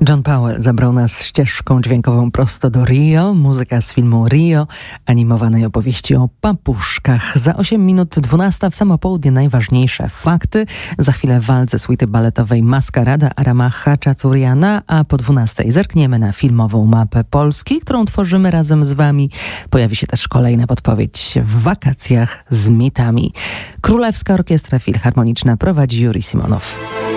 John Powell zabrał nas ścieżką dźwiękową prosto do Rio. Muzyka z filmu Rio, animowanej opowieści o papuszkach. Za 8 minut 12 w samo południe najważniejsze fakty. Za chwilę walc ze suity baletowej Maskarada Arama Haczaturiana, a po 12 zerkniemy na filmową mapę Polski, którą tworzymy razem z wami. Pojawi się też kolejna podpowiedź w wakacjach z mitami. Królewska Orkiestra Filharmoniczna prowadzi Juri Simonow.